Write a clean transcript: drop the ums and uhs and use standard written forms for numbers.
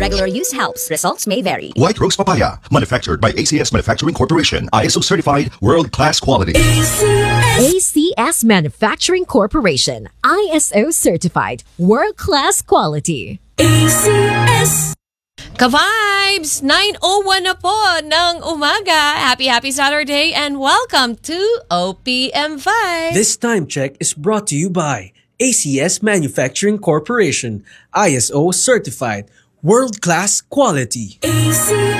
Regular use helps. Results may vary. White Rose Papaya, manufactured by ACS Manufacturing Corporation, ISO certified, world-class quality. ACS Manufacturing Corporation, ISO certified, world-class quality. ACS. Ka-vibes! 9:01 na po ng umaga. Happy Saturday and welcome to OPM Vibes. This time check is brought to you by ACS Manufacturing Corporation, ISO certified, world-class quality.